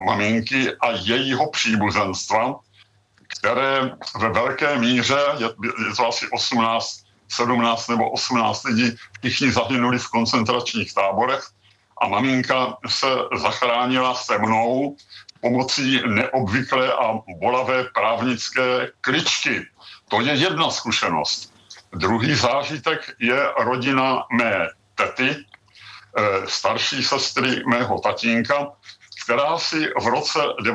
maminky a jejího příbuzenstva, které ve velké míře, je to asi 17 nebo 18 lidí, všichni zahynuli v koncentračních táborech a maminka se zachránila se mnou pomocí neobvyklé a bolavé právnické kličky. To je jedna zkušenost. Druhý zážitek je rodina mé tety, starší sestry mého tatínka, která si v roce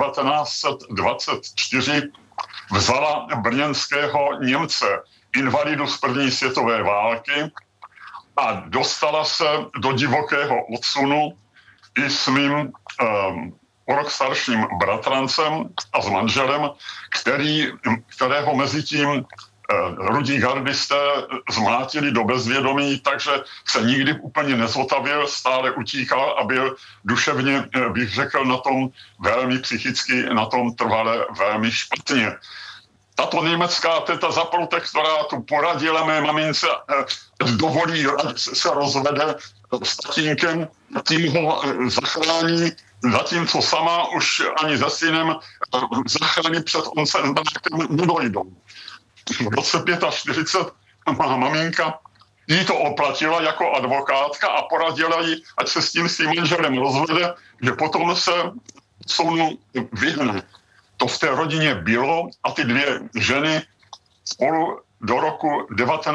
1924 vzala brněnského Němce, invalidu z první světové války, a dostala se do divokého odsunu i s mým o rok starším bratrancem a s manželem, kterého mezi tím rudí gardisté zmlátili do bezvědomí, takže se nikdy úplně nezotavil, stále utíkal a byl duševně, bych řekl, na tom velmi psychicky, na tom trvale velmi špatně. Tato německá teta za protektorátu poradila mé mamince, dovolí, se rozvede s tatínkem, tím ho zachrání, zatímco sama už ani se synem zachrání před oncem nedojdou. V roce 45 má maminka jí to oplatila jako advokátka a poradila jí, ať se s tím svým manželem rozvede, že potom se sounu vyhne. To v té rodině bylo a ty dvě ženy spolu do roku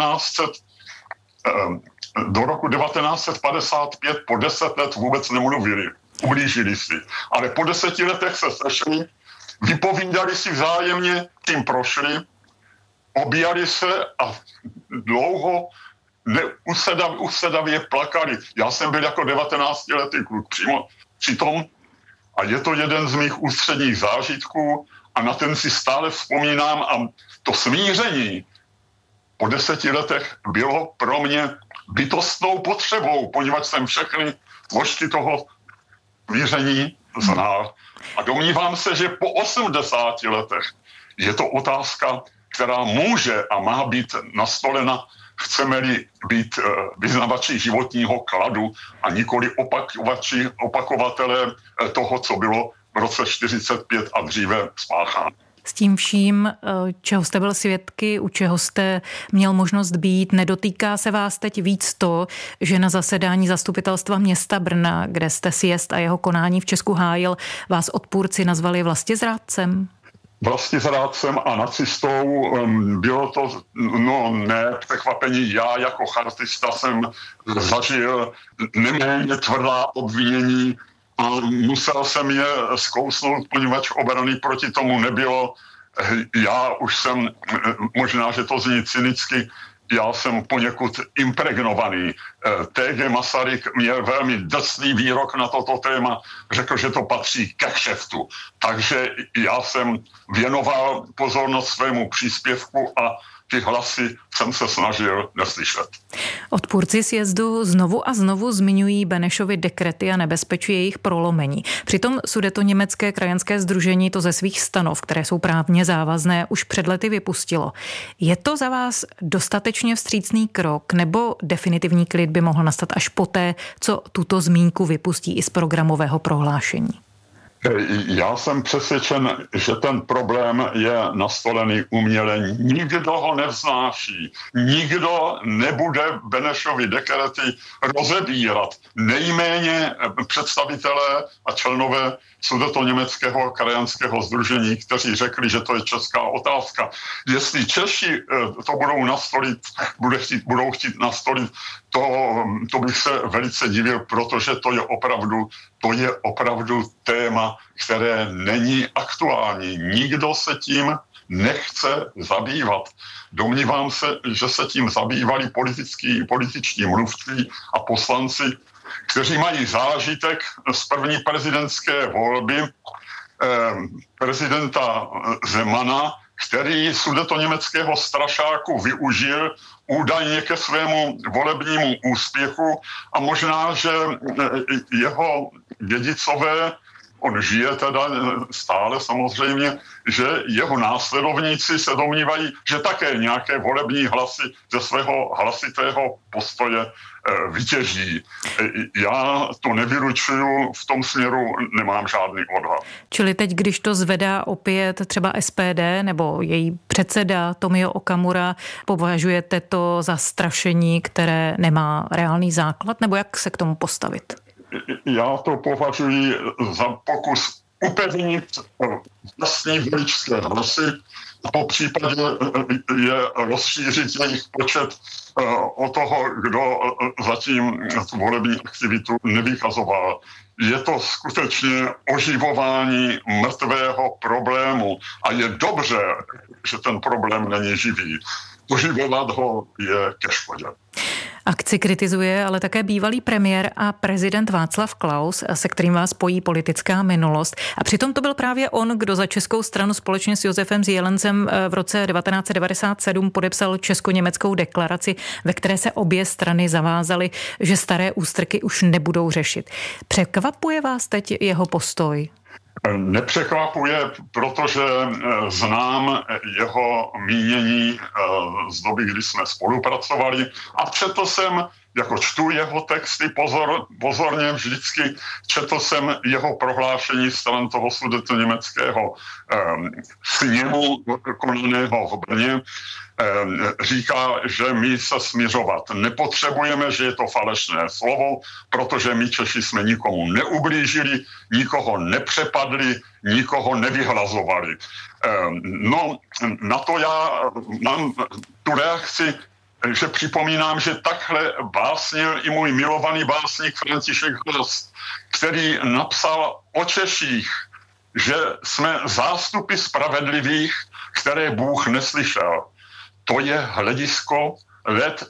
1955 po 10 let vůbec nemluvili. Ublížili si. Ale po 10 letech se sešli, vypovídali si vzájemně, tím prošli, obíjali se a dlouho usedavě plakali. Já jsem byl jako 19letý kluk přímo přitom a je to jeden z mých ústředních zážitků a na ten si stále vzpomínám a to smíření po 10 letech bylo pro mě bytostnou potřebou, poněvadž jsem všechny složky toho smíření znal. A domnívám se, že po 80 letech je to otázka, která může a má být nastolena, chceme-li být vyznavači životního kladu a nikoli opakovatelé toho, co bylo v roce 45 a dříve spácháno. S tím vším, čeho jste byl svědky, u čeho jste měl možnost být, nedotýká se vás teď víc to, že na zasedání zastupitelstva města Brna, kde jste sjezd a jeho konání v Česku hájil, vás odpůrci nazvali vlastizrádcem? Vlastizrádcem a nacistou bylo to, překvapení. Já jako chartista jsem zažil neméně tvrdá obvinění a musel jsem je zkousnout, poněvadž obrany proti tomu nebylo. Já už jsem, možná, že to zní cynicky, já jsem poněkud impregnovaný. T.G. Masaryk měl velmi drsný výrok na toto téma, řekl, že to patří ke kšeftu. Takže já jsem věnoval pozornost svému příspěvku a ty hlasy jsem se snažil neslyšet. Odpůrci sjezdu znovu a znovu zmiňují Benešovy dekrety a nebezpečí jejich prolomení. Přitom Sudetoněmecké krajanské sdružení to ze svých stanov, které jsou právně závazné, už před lety vypustilo. Je to za vás dostatečně vstřícný krok, nebo definitivní klid by mohl nastat až poté, co tuto zmínku vypustí i z programového prohlášení? Já jsem přesvědčen, že ten problém je nastolený uměle. Nikdo ho nevznáší. Nikdo nebude Benešovy dekrety rozebírat. Nejméně představitelé a členové Sudetoněmeckého krajanského sdružení, kteří řekli, že to je česká otázka. Jestli Češi to budou nastolit, budou chtít nastolit, to bych se velice divil, protože to je opravdu téma, které není aktuální. Nikdo se tím nechce zabývat. Domnívám se, že se tím zabývali političtí mluvčí a poslanci, kteří mají zážitek z první prezidentské volby prezidenta Zemana, který sudetoněmeckého strašáku využil údajně ke svému volebnímu úspěchu a možná, že jeho dědicové on žije teda stále samozřejmě, že jeho následovníci se domnívají, že také nějaké volební hlasy ze svého hlasitého postoje vytěží. Já to nevylučuju, v tom směru nemám žádný odhad. Čili teď, když to zvedá opět třeba SPD nebo její předseda Tomio Okamura, považujete to za strašení, které nemá reálný základ, nebo jak se k tomu postavit? Já to považuji za pokus upevnit vlastní voličské hlasy, po případě je rozšířit jejich počet o toho, kdo zatím tu volební aktivitu nevykazoval. Je to skutečně oživování mrtvého problému a je dobře, že ten problém není živý. Oživovat ho je ke škodě. Akci kritizuje ale také bývalý premiér a prezident Václav Klaus, se kterým vás spojí politická minulost. A přitom to byl právě on, kdo za českou stranu společně s Josefem Zielencem v roce 1997 podepsal česko-německou deklaraci, ve které se obě strany zavázaly, že staré ústrky už nebudou řešit. Překvapuje vás teď jeho postoj? Nepřekvapuje, protože znám jeho mínění z doby, kdy jsme spolupracovali a četl jsem, jako čtu jeho texty pozorně vždycky, četl jsem jeho prohlášení stran toho sudetoněmeckého sněmu konaného v Brně. Říká, že my se smiřovat nepotřebujeme, že je to falešné slovo, protože my Češi jsme nikomu neublížili, nikoho nepřepadli, nikoho nevyhlazovali. No, na to já mám tu reakci, že připomínám, že takhle básnil i můj milovaný básník František Hlas, který napsal o Češích, že jsme zástupy spravedlivých, které Bůh neslyšel. To je hledisko let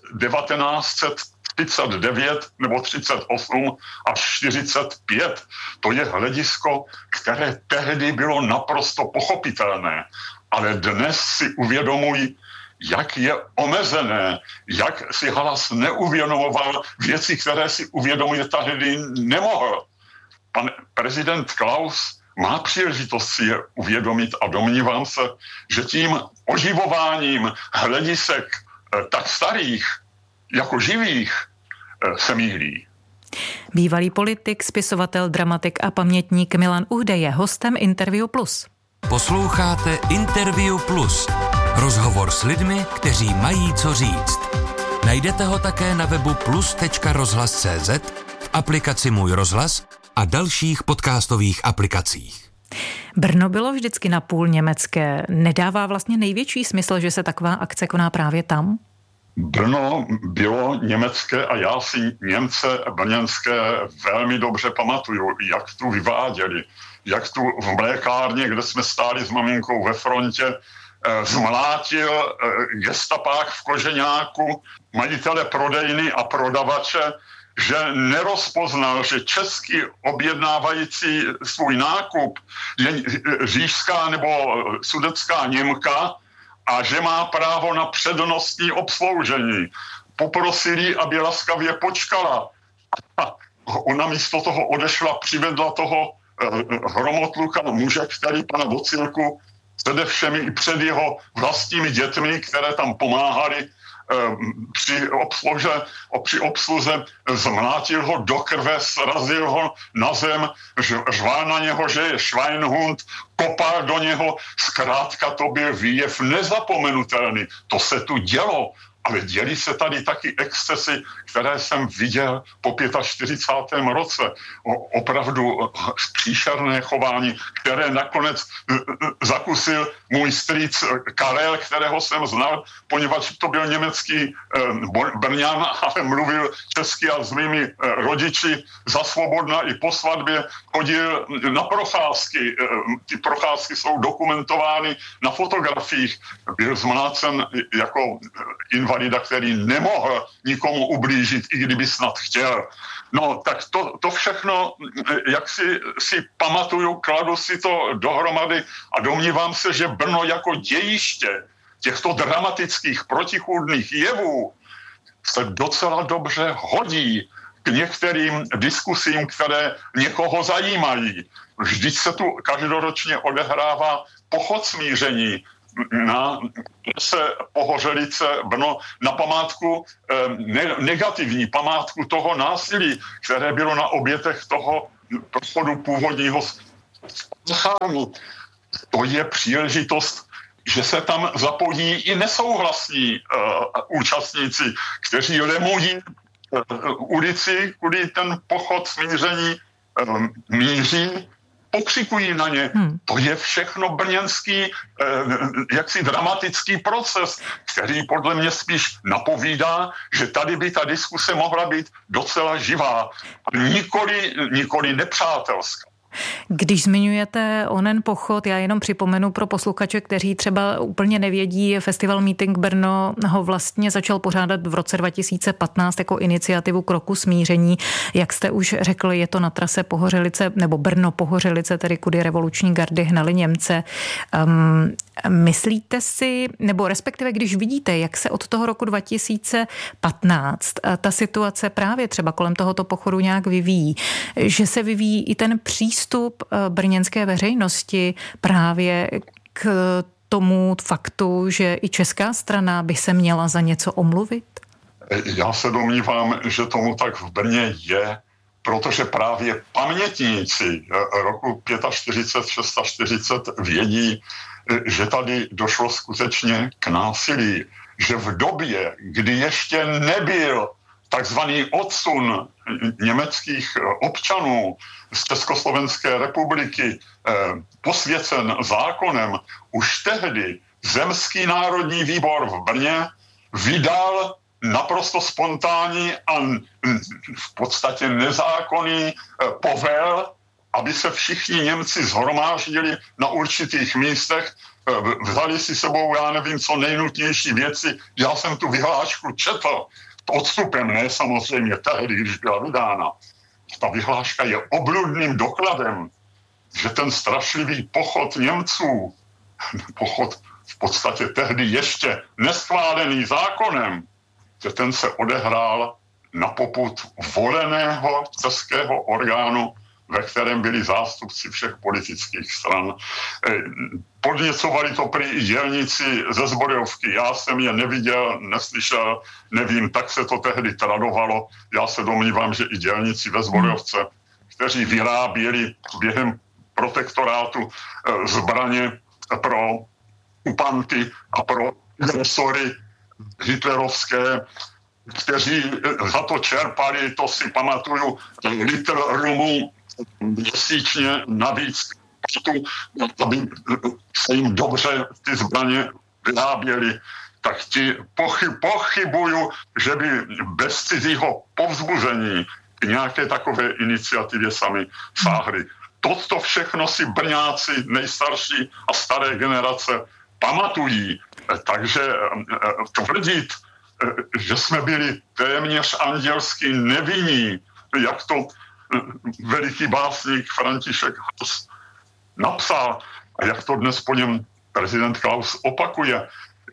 1939 nebo 38 až 45. To je hledisko, které tehdy bylo naprosto pochopitelné. Ale dnes si uvědomuji, jak je omezené, jak si Hlas neuvědomoval věci, které si uvědomit tehdy nemohl. Pan prezident Klaus má příležitost si je uvědomit a domnívám se, že tím oživováním hledisek tak starých jako živých se mýlí. Bývalý politik, spisovatel, dramatik a pamětník Milan Uhde je hostem Interview Plus. Posloucháte Interview Plus. Rozhovor s lidmi, kteří mají co říct. Najdete ho také na webu plus.rozhlas.cz, v aplikaci Můj rozhlas a dalších podcastových aplikacích. Brno bylo vždycky napůl německé. Nedává vlastně největší smysl, že se taková akce koná právě tam? Brno bylo německé a já si Němce brněnské velmi dobře pamatuju, jak tu vyváděli. Jak tu v mlékárně, kde jsme stáli s maminkou ve frontě, zmlátil gestapák v koženáku majitele prodejny a prodavače, že nerozpoznal, že český objednávající svůj nákup je říšská nebo sudetská Němka a že má právo na přednostní obsloužení. Poprosili, aby laskavě počkala. A ona místo toho odešla, přivedla toho hromotluka muže, který pana Vocilku přede všemi i před jeho vlastními dětmi, které tam pomáhali při obsluze, zmlátil ho do krve, srazil ho na zem, řval na něho, že je Schweinhund, kopal do něho, zkrátka to byl výjev nezapomenutelný. To se tu dělo. Ale dělí se tady taky excesy, které jsem viděl po 45. roce. Opravdu příšerné chování, které nakonec zakusil můj strýc Karel, kterého jsem znal, poněvadž to byl německý Brňan, ale mluvil česky a s mými rodiči za svobodna i po svatbě chodil na procházky. Ty procházky jsou dokumentovány na fotografiích. Byl zmlácen jako invalida, který nemohl nikomu ublížit, i kdyby snad chtěl. No, tak to všechno, jak si pamatuju, kladu si to dohromady a domnívám se, že Brno jako dějiště těchto dramatických protichůdných jevů se docela dobře hodí k některým diskusím, které někoho zajímají. vždyť se tu každoročně odehrává pochod smíření na se Pohořelice Brno na památku, negativní památku toho násilí, které bylo na obětech toho prochodu původního spáchání. To je příležitost, že se tam zapojí i nesouhlasní účastníci, kteří lemují ulici, kudy ten pochod smíření míří, pokřikují na ně. To je všechno brněnský jaksi dramatický proces, který podle mě spíš napovídá, že tady by ta diskuse mohla být docela živá, nikoli nepřátelská. Když zmiňujete onen pochod, já jenom připomenu pro posluchače, kteří třeba úplně nevědí, Festival Meeting Brno ho vlastně začal pořádat v roce 2015 jako iniciativu Kroku smíření. Jak jste už řekl, je to na trase Pohořelice, nebo Brno-Pohořelice, tedy kudy revoluční gardy hnali Němce. Myslíte si, nebo respektive když vidíte, jak se od toho roku 2015 ta situace právě třeba kolem tohoto pochodu nějak vyvíjí, že se vyvíjí i ten přístup brněnské veřejnosti právě k tomu faktu, že i česká strana by se měla za něco omluvit? Já se domnívám, že tomu tak v Brně je, protože právě pamětníci roku 45, 46 vědí, že tady došlo skutečně k násilí, že v době, kdy ještě nebyl takzvaný odsun německých občanů z Československé republiky posvěcen zákonem, už tehdy Zemský národní výbor v Brně vydal naprosto spontánní a v podstatě nezákonný povel, aby se všichni Němci shromáždili na určitých místech, vzali si sebou, já nevím, co nejnutnější věci. Já jsem tu vyhlášku četl, odstupem, ne samozřejmě tehdy, když byla vydána. Ta vyhláška je obludným dokladem, že ten strašlivý pochod Němců, pochod v podstatě tehdy ještě neschválený zákonem, že ten se odehrál na popud voleného českého orgánu, ve kterém byli zástupci všech politických stran. Podněcovali to prý i dělníci ze Zborovky. Já jsem je neviděl, neslyšel, nevím, tak se to tehdy tradovalo. Já se domnívám, že i dělníci ve Zborovce, kteří vyráběli během protektorátu zbraně pro okupanty a pro agresory hitlerovské, kteří za to čerpali, to si pamatuju, litr rumu měsíčně navíc, aby se jim dobře ty zbraně vyráběly, tak ti pochybuju, že by bez cizího povzbuzení k nějaké takové iniciativě sami sáhli. Toto všechno si Brňáci nejstarší a staré generace pamatují, takže tvrdit, že jsme byli téměř andělsky nevinní, jak to veliký básník František Haas napsal a jak to dnes po něm prezident Klaus opakuje,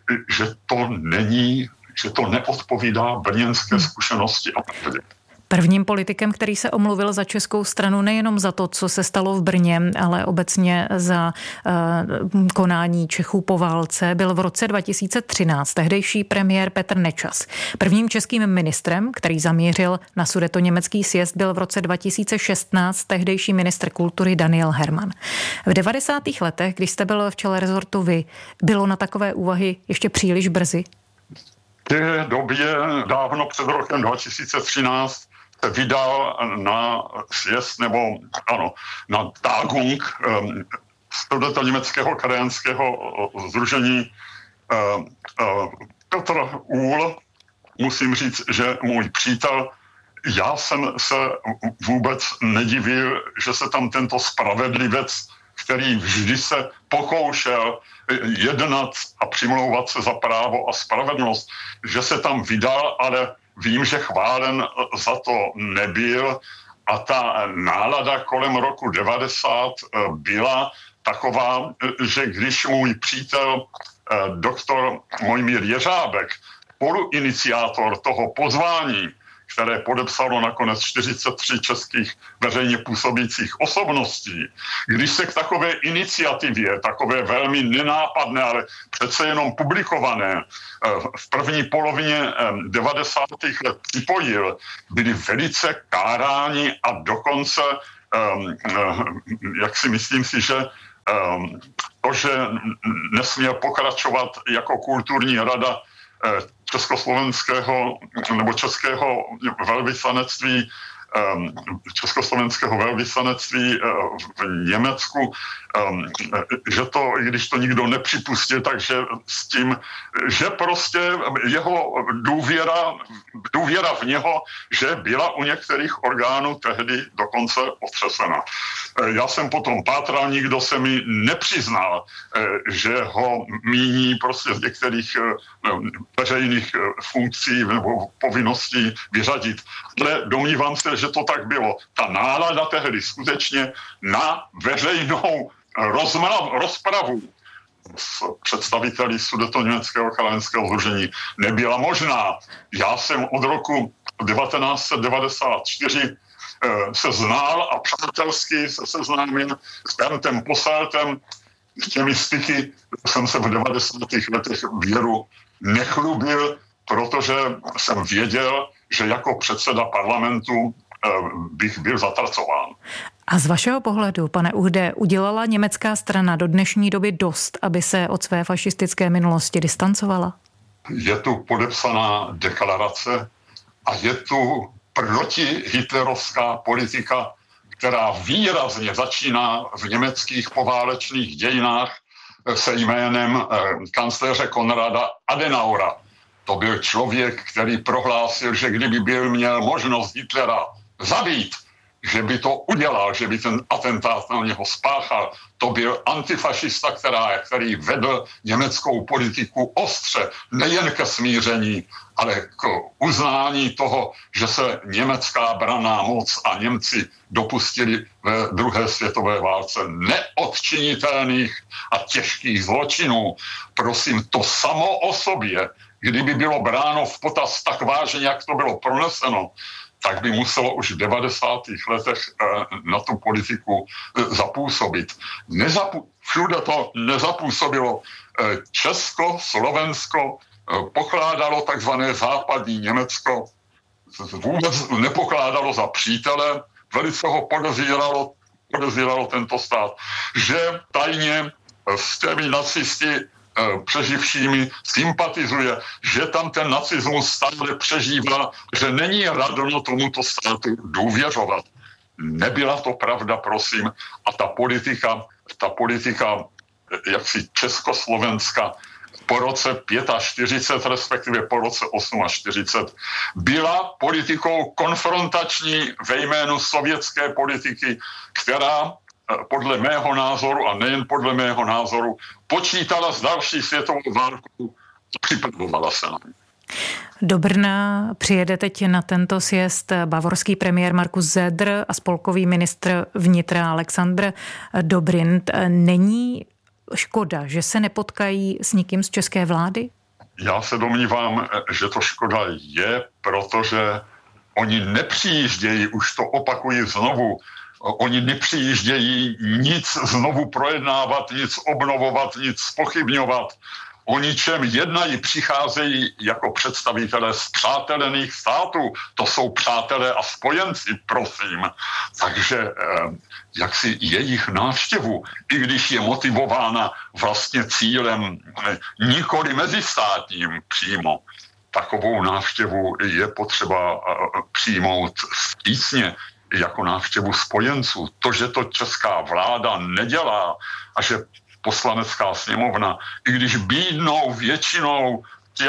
že to neodpovídá brněnské zkušenosti a pravdě. Prvním politikem, který se omluvil za českou stranu nejenom za to, co se stalo v Brně, ale obecně za konání Čechů po válce, byl v roce 2013 tehdejší premiér Petr Nečas. Prvním českým ministrem, který zamířil na sudetoněmecký sjezd, byl v roce 2016 tehdejší ministr kultury Daniel Herman. V 90. letech, když jste byl v čele rezortu vy, bylo na takové úvahy ještě příliš brzy? V té době, dávno před rokem 2013, se vydal na sjezd, nebo ano, na Tagung Sudetoněmeckého krajanského sdružení Petr Uhl. Musím říct, že můj přítel, já jsem se vůbec nedivil, že se tam tento spravedlivec, který vždy se pokoušel jednat a přimlouvat se za právo a spravedlnost, že se tam vydal, ale vím, že chválen za to nebyl a ta nálada kolem roku 90 byla taková, že když můj přítel doktor Mojmír Jeřábek, spoluiniciátor toho pozvání které podepsalo nakonec 43 českých veřejně působících osobností, když se k takové iniciativě, takové velmi nenápadné, ale přece jenom publikované, v první polovině 90. let připojil, byli velice káráni a dokonce, jak si myslím si, že to, že nesměl pokračovat jako kulturní rada československého nebo českého velvyslanectví, československého velvyslanectví v Německu, že to, když to nikdo nepřipustil, takže s tím, že prostě jeho důvěra v něho, že byla u některých orgánů tehdy dokonce otřesena. Já jsem potom pátral, nikdo se mi nepřiznal, že ho míní prostě z některých veřejných funkcí nebo povinností vyřadit. Ale domnívám se, že to tak bylo. Ta nálada tehdy skutečně na veřejnou rozpravu s představiteli Sudetoněmeckého krajanského sdružení nebyla možná. Já jsem od roku 1994 se znal a přátelsky se seznámil s Berntem Posseltem. S těmi styky jsem se v 90. letech věru nechlubil, protože jsem věděl, že jako předseda parlamentu bych byl zatracován. A z vašeho pohledu, pane Uhde, udělala německá strana do dnešní doby dost, aby se od své fašistické minulosti distancovala? Je tu podepsaná deklarace a je tu protihitlerovská politika, která výrazně začíná v německých poválečných dějinách se jménem kancléře Konrada Adenaura. To byl člověk, který prohlásil, že kdyby měl možnost Hitlera zabít, že by to udělal, že by ten atentát na něho spáchal. To byl antifašista, který vedl německou politiku ostře, nejen ke smíření, ale k uznání toho, že se německá branná moc a Němci dopustili ve druhé světové válce neodčinitelných a těžkých zločinů. Prosím, to samo o sobě, kdyby bylo bráno v potaz tak vážně, jak to bylo proneseno, tak by muselo už v 90. letech na tu politiku zapůsobit. Všude to nezapůsobilo. Česko, Slovensko pokládalo takzvané západní Německo, vůbec nepokládalo za přítele, velice ho podezíralo tento stát, že tajně s těmi nacisty přeživšími sympatizuje, že tam ten nacismus stále přežívá, že není radno tomuto státu důvěřovat. Nebyla to pravda, prosím, a ta politika jaksi Československa po roce 45, respektive po roce 48, byla politikou konfrontační ve jménu sovětské politiky, která podle mého názoru, a nejen podle mého názoru, počítala s další světovou válkou a připravovala se na ní. Do Brna přijede teď na tento sjezd bavorský premiér Markus Söder a spolkový ministr vnitra Alexander Dobrindt. Není škoda, že se nepotkají s nikým z české vlády? Já se domnívám, že to škoda je, protože oni nepřijíždějí, už to opakuji znovu, oni nepřijíždějí nic znovu projednávat, nic obnovovat, nic zpochybňovat. O ničem jednají, přicházejí jako představitelé spřátelených států. To jsou přátelé a spojenci, prosím. Takže jaksi jejich návštěvu, i když je motivována vlastně cílem nikoli mezistátním přímo, takovou návštěvu je potřeba přijmout vstřícně jako návštěvu spojenců. To, že to česká vláda nedělá a že Poslanecká sněmovna, i když bídnou většinou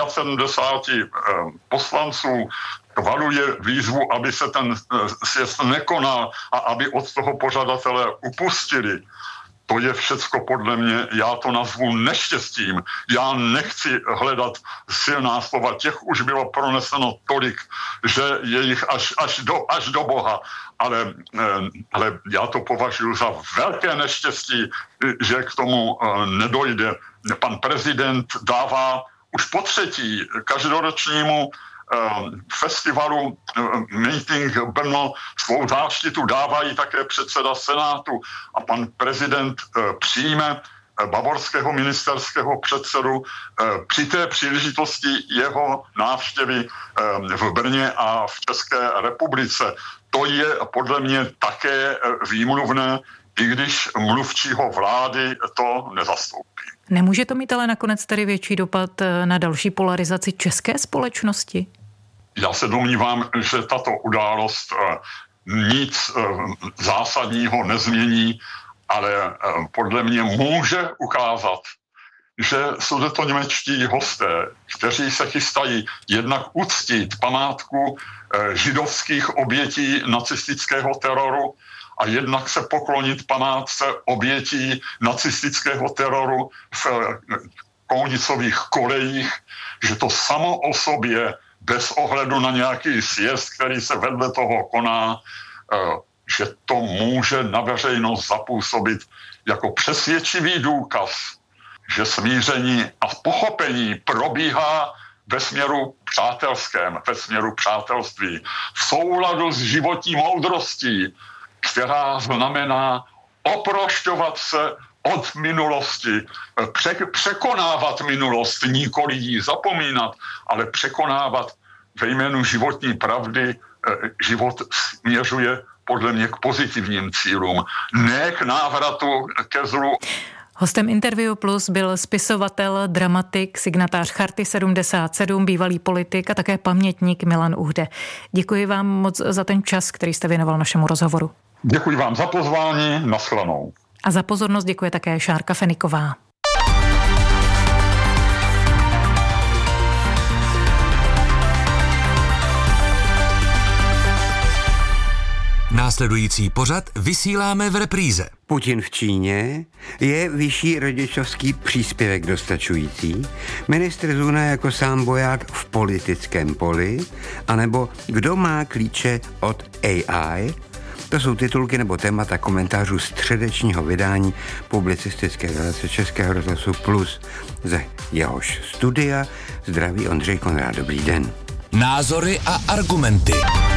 70 poslanců valuje výzvu, aby se ten sjezd nekonal a aby od toho pořadatele upustili. To je všecko podle mě, já to nazvu neštěstím. Já nechci hledat silná slova, těch už bylo proneseno tolik, že je jich až do Boha. Ale já to považuji za velké neštěstí, že k tomu nedojde. Pan prezident dává už po třetí každoročnímu festivalu Meeting Brno svou záštitu dávají také předseda Senátu a pan prezident přijme bavorského ministerského předsedu při té příležitosti jeho návštěvy v Brně a v České republice. To je podle mě také výmluvné, i když mluvčího vlády to nezastoupí. Nemůže to mít ale nakonec tedy větší dopad na další polarizaci české společnosti? Já se domnívám, že tato událost nic zásadního nezmění, ale podle mě může ukázat, že sudetoněmečtí hosté, kteří se chystají jednak uctít památku židovských obětí nacistického teroru a jednak se poklonit památce obětí nacistického teroru v Kounicových kolejích, že to samo o sobě, bez ohledu na nějaký sjezd, který se vedle toho koná, že to může na veřejnost zapůsobit jako přesvědčivý důkaz, že smíření a pochopení probíhá ve směru přátelském, ve směru přátelství, v souladu s životní moudrostí, která znamená oprošťovat se od minulosti, překonávat minulost, nikoli ji zapomínat, ale překonávat ve jménu životní pravdy. Život směřuje podle mě k pozitivním cílům, ne k návratu ke zlu. Hostem Interview Plus byl spisovatel, dramatik, signatář Charty 77, bývalý politik a také pamětník Milan Uhde. Děkuji vám moc za ten čas, který jste věnoval našemu rozhovoru. Děkuji vám za pozvání, nashledanou. A za pozornost děkuje také Šárka Feniková. Následující pořad vysíláme v repríze. Putin v Číně? Je vyšší rodičovský příspěvek dostačující? Ministr Zuna jako sám voják v politickém poli? A nebo kdo má klíče od AI? To jsou titulky nebo témata komentářů středečního vydání publicistické relace Českého rozhlasu Plus. Ze jehož studia zdraví Ondřej Konrád. Dobrý den. Názory a argumenty.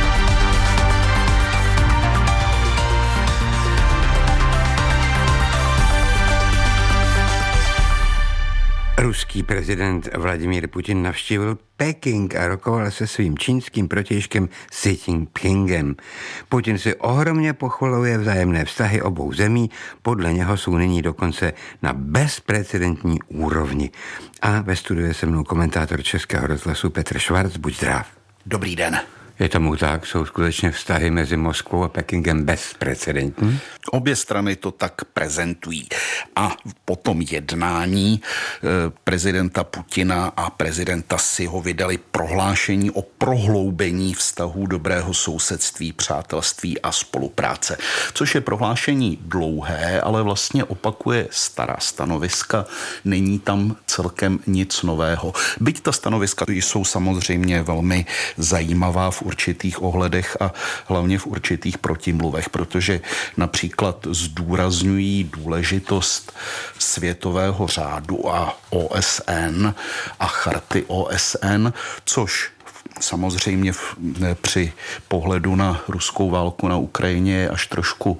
Ruský prezident Vladimír Putin navštívil Peking a rokoval se svým čínským protějškem Xi Jinpingem. Putin si ohromně pochvaluje vzájemné vztahy obou zemí, podle něho jsou nyní dokonce na bezprecedentní úrovni. A ve studiu je se mnou komentátor Českého rozhlasu Petr Švarc. Buď zdrav. Dobrý den. Je tomu tak? Jsou skutečně vztahy mezi Moskvou a Pekingem bezprecedentní? Obě strany to tak prezentují. A po tom jednání prezidenta Putina a prezidenta Xiho vydali prohlášení o prohloubení vztahů dobrého sousedství, přátelství a spolupráce. Což je prohlášení dlouhé, ale vlastně opakuje stará stanoviska. Není tam celkem nic nového. Byť ta stanoviska jsou samozřejmě velmi zajímavá v určitých ohledech a hlavně v určitých protimluvech, protože například zdůrazňují důležitost světového řádu a OSN a charty OSN, což samozřejmě při pohledu na ruskou válku na Ukrajině je až trošku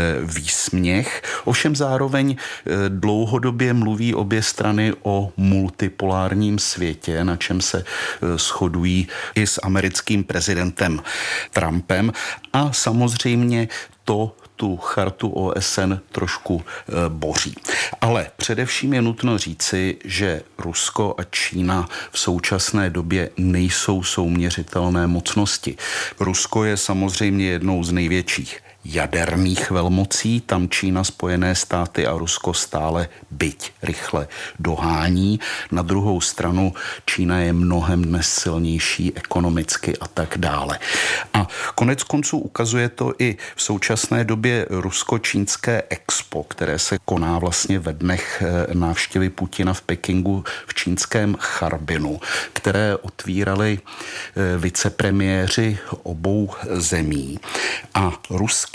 výsměch. Ovšem zároveň dlouhodobě mluví obě strany o multipolárním světě, na čem se shodují i s americkým prezidentem Trumpem. A samozřejmě tu chartu OSN trošku boří. Ale především je nutno říci, že Rusko a Čína v současné době nejsou souměřitelné mocnosti. Rusko je samozřejmě jednou z největších jaderných velmocí, tam Čína, Spojené státy a Rusko stále byť rychle dohání. Na druhou stranu Čína je mnohem dnes silnější ekonomicky a tak dále. A konec konců ukazuje to i v současné době rusko-čínské expo, které se koná vlastně ve dnech návštěvy Putina v Pekingu v čínském Charbinu, které otvírali vicepremiéři obou zemí. A ruský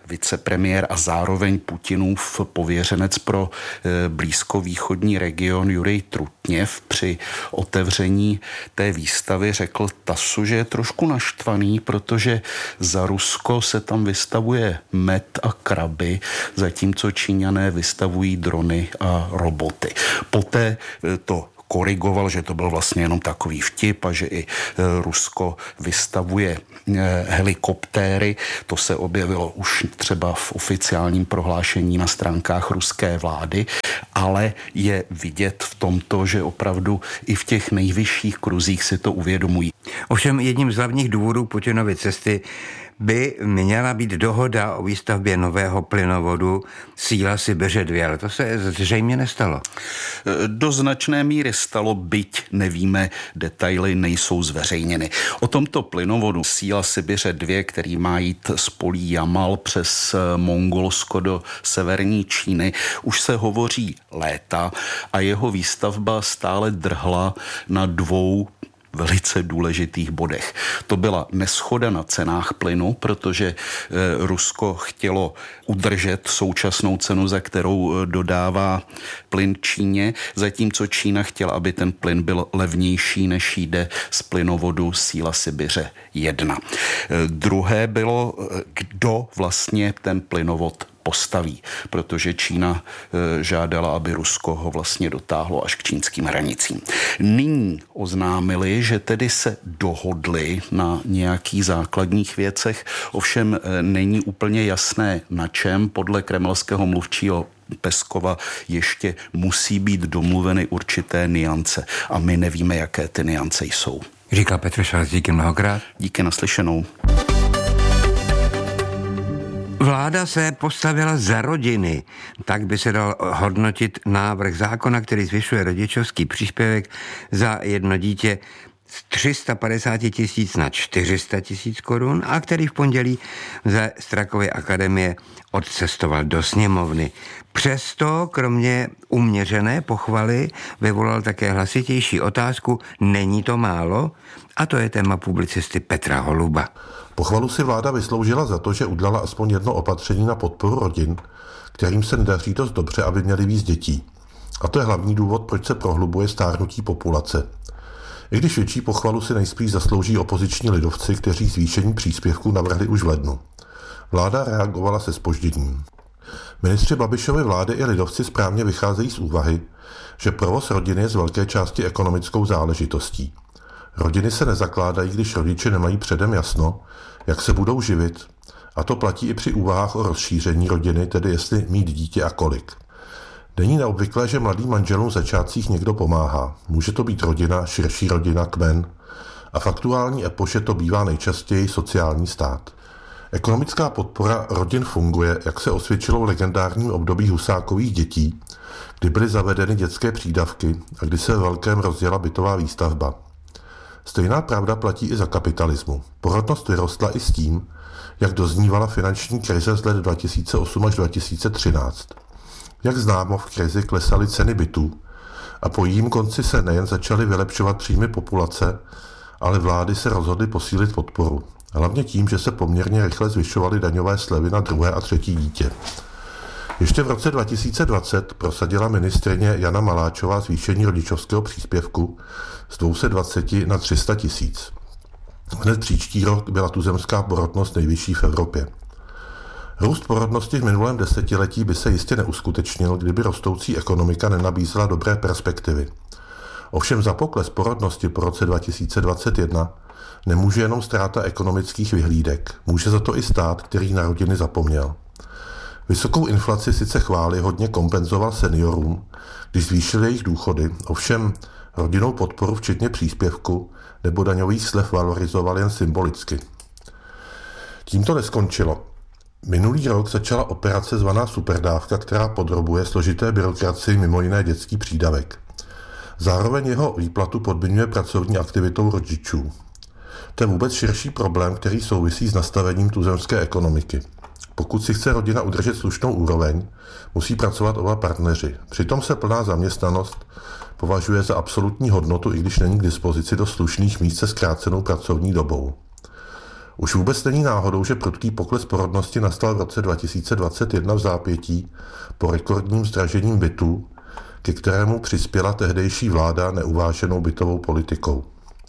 vicepremiér a zároveň Putinův pověřenec pro blízkovýchodní region Jurij Trutněv při otevření té výstavy řekl TASSu, že je trošku naštvaný, protože za Rusko se tam vystavuje med a kraby, zatímco Číňané vystavují drony a roboty. Poté to korigoval, že to byl vlastně jenom takový vtip a že i Rusko vystavuje helikoptéry. To se objevilo už třeba v oficiálním prohlášení na stránkách ruské vlády, ale je vidět v tomto, že opravdu i v těch nejvyšších kruzích si to uvědomují. Ovšem jedním z hlavních důvodů Putinovy cesty by měla být dohoda o výstavbě nového plynovodu Síla Sibiře 2, ale to se zřejmě nestalo. Do značné míry stalo, byť nevíme, detaily nejsou zveřejněny. O tomto plynovodu Síla Sibiře 2, který má jít z polí Jamal přes Mongolsko do severní Číny, už se hovoří léta a jeho výstavba stále drhla na dvou velice důležitých bodech. To byla neshoda na cenách plynu, protože Rusko chtělo udržet současnou cenu, za kterou dodává plyn Číně, zatímco Čína chtěla, aby ten plyn byl levnější, než jde z plynovodu Síla Sibiře 1. Druhé bylo, kdo vlastně ten plynovod postaví, protože Čína žádala, aby Rusko ho vlastně dotáhlo až k čínským hranicím. Nyní oznámili, že tedy se dohodli na nějakých základních věcech, ovšem není úplně jasné na čem. Podle kremelského mluvčího Peskova ještě musí být domluveny určité nuance a my nevíme, jaké ty nuance jsou. Říká Petr Švarc, díky mnohokrát. Díky, naslyšenou. Vláda se postavila za rodiny. Tak by se dal hodnotit návrh zákona, který zvyšuje rodičovský příspěvek za jedno dítě z 350 000 na 400 000 korun a který v pondělí ze Strakovy akademie odcestoval do sněmovny. Přesto, kromě uměřené pochvaly, vyvolal také hlasitější otázku, není to málo? A to je téma publicisty Petra Holuba. Pochvalu si vláda vysloužila za to, že udělala aspoň jedno opatření na podporu rodin, kterým se nedaří dost dobře, aby měli víc dětí. A to je hlavní důvod, proč se prohlubuje stárnutí populace. I když větší pochvalu si nejspíš zaslouží opoziční lidovci, kteří zvýšení příspěvků navrhli už v lednu. Vláda reagovala se zpožděním. Ministři Babišovy vlády i lidovci správně vycházejí z úvahy, že provoz rodiny je z velké části ekonomickou záležitostí. Rodiny se nezakládají, když rodiče nemají předem jasno, jak se budou živit, a to platí i při úvahách o rozšíření rodiny, tedy jestli mít dítě a kolik. Není neobvyklé, že mladým manželům v začátcích někdo pomáhá. Může to být rodina, širší rodina, kmen. A v aktuální epoše to bývá nejčastěji sociální stát. Ekonomická podpora rodin funguje, jak se osvědčilo v legendárním období Husákových dětí, kdy byly zavedeny dětské přídavky a kdy se ve velkém rozjela bytová výstavba. Stejná pravda platí i za kapitalismu. Porodnost vyrostla i s tím, jak doznívala finanční krize z let 2008 až 2013. Jak známo, v krizi klesaly ceny bytů a po jejím konci se nejen začaly vylepšovat příjmy populace, ale vlády se rozhodly posílit podporu. Hlavně tím, že se poměrně rychle zvyšovaly daňové slevy na druhé a třetí dítě. Ještě v roce 2020 prosadila ministryně Jana Maláčová zvýšení rodičovského příspěvku z 220 na 300 000. Hned příští rok byla tuzemská porodnost nejvyšší v Evropě. Růst porodnosti v minulém desetiletí by se jistě neuskutečnil, kdyby rostoucí ekonomika nenabízela dobré perspektivy. Ovšem za pokles porodnosti po roce 2021 nemůže jenom ztráta ekonomických vyhlídek, může za to i stát, který na rodiny zapomněl. Vysokou inflaci sice chvályhodně kompenzoval seniorům, když zvýšil jejich důchody, ovšem rodinnou podporu včetně příspěvku nebo daňových slev valorizoval jen symbolicky. Tím to neskončilo. Minulý rok začala operace zvaná superdávka, která podrobuje složité byrokracii mimo jiné dětský přídavek. Zároveň jeho výplatu podmiňuje pracovní aktivitou rodičů. To je vůbec širší problém, který souvisí s nastavením tuzemské ekonomiky. Pokud si chce rodina udržet slušnou úroveň, musí pracovat oba partneři. Přitom se plná zaměstnanost považuje za absolutní hodnotu, i když není k dispozici do slušných míst se zkrácenou pracovní dobou. Už vůbec není náhodou, že prudký pokles porodnosti nastal v roce 2021 v zápětí po rekordním zdražením bytů, ke kterému přispěla tehdejší vláda neuváženou bytovou politikou.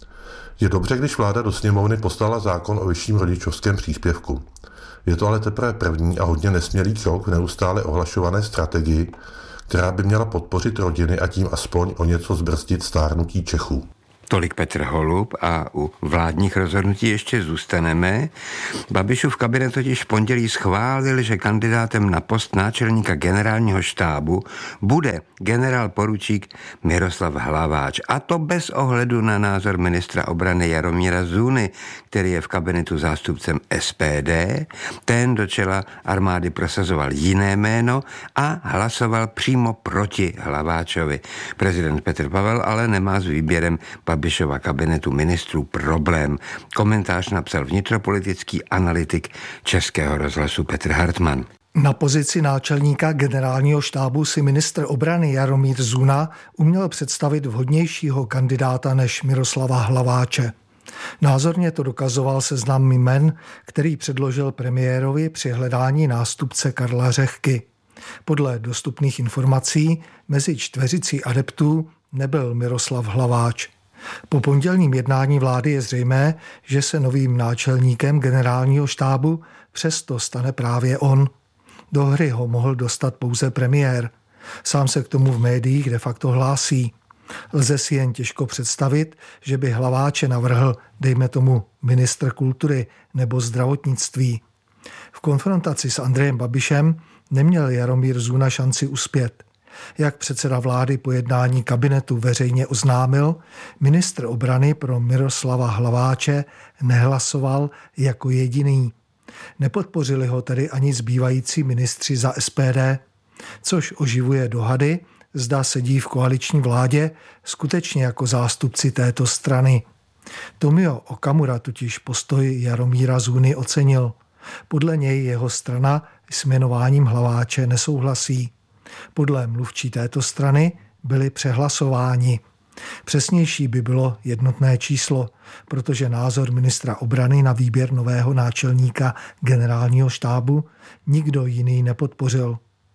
Je dobře, když vláda do sněmovny poslala zákon o vyšším rodičovském příspěvku. Je to ale teprve první a hodně nesmělý krok v neustále ohlašované strategii, která by měla podpořit rodiny a tím aspoň o něco zbrzdit stárnutí Čechů. Tolik Petr Holub a u vládních rozhodnutí ještě zůstaneme. Babišův kabinet totiž v pondělí schválil, že kandidátem na post náčelníka generálního štábu bude generál poručík Miroslav Hlaváč. A to bez ohledu na názor ministra obrany Jaromíra Zůny, který je v kabinetu zástupcem SPD. Ten do čela armády prosazoval jiné jméno a hlasoval přímo proti Hlaváčovi. Prezident Petr Pavel ale nemá s výběrem Babišova kabinetu ministrů problém. Komentář napsal vnitropolitický analytik Českého rozhlasu Petr Hartmann. Na pozici náčelníka generálního štábu si ministr obrany Jaromír Zuna uměl představit vhodnějšího kandidáta než Miroslava Hlaváče. Názorně to dokazoval seznam jmen, který předložil premiérovi při hledání nástupce Karla Řehky. Podle dostupných informací mezi čtveřicí adeptů nebyl Miroslav Hlaváč. Po pondělním jednání vlády je zřejmé, že se novým náčelníkem generálního štábu přesto stane právě on. Do hry ho mohl dostat pouze premiér. Sám se k tomu v médiích de facto hlásí. Lze si jen těžko představit, že by Hlaváče navrhl, dejme tomu, ministr kultury nebo zdravotnictví. V konfrontaci s Andrejem Babišem neměl Jaromír Zuna šanci uspět. Jak předseda vlády po jednání kabinetu veřejně oznámil, ministr obrany pro Miroslava Hlaváče nehlasoval jako jediný. Nepodpořili ho tedy ani zbývající ministři za SPD, což oživuje dohady, zda sedí v koaliční vládě skutečně jako zástupci této strany. Tomio Okamura totiž postoj Jaromíra Zuny ocenil. Podle něj jeho strana s jmenováním Hlaváče nesouhlasí. Podle mluvčí této strany byli přehlasováni. Přesnější by bylo jednotné číslo, protože názor ministra obrany na výběr nového náčelníka generálního štábu nikdo jiný nepodpořil.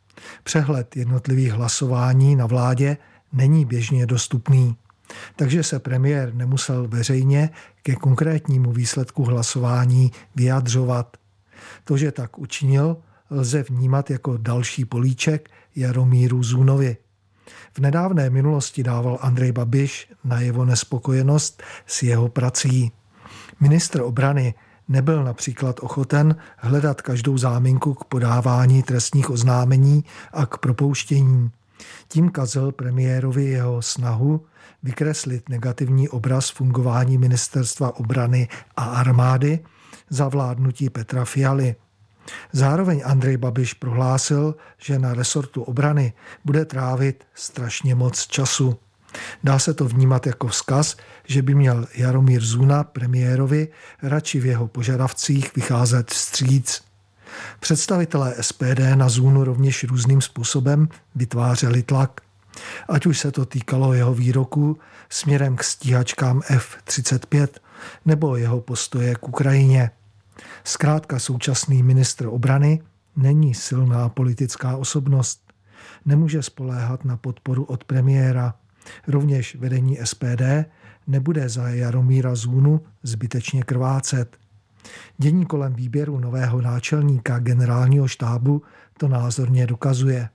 Přehled jednotlivých hlasování na vládě není běžně dostupný, takže se premiér nemusel veřejně ke konkrétnímu výsledku hlasování vyjadřovat. To, že tak učinil, lze vnímat jako další políček Jaromíru Zunovi. V nedávné minulosti dával Andrej Babiš najevo nespokojenost s jeho prací. Ministr obrany nebyl například ochoten hledat každou záminku k podávání trestních oznámení a k propouštění. Tím kazil premiérovi jeho snahu vykreslit negativní obraz fungování ministerstva obrany a armády za vládnutí Petra Fialy. Zároveň Andrej Babiš prohlásil, že na resortu obrany bude trávit strašně moc času. Dá se to vnímat jako vzkaz, že by měl Jaromír Zuna premiérovi radši v jeho požadavcích vycházet vstříc. Představitelé SPD na Zunu rovněž různým způsobem vytvářeli tlak. Ať už se to týkalo jeho výroků směrem k stíhačkám F-35 nebo jeho postoje k Ukrajině. Zkrátka současný ministr obrany není silná politická osobnost. Nemůže spoléhat na podporu od premiéra. Rovněž vedení SPD nebude za Jaromíra Zunu zbytečně krvácet. Dění kolem výběru nového náčelníka generálního štábu to názorně dokazuje.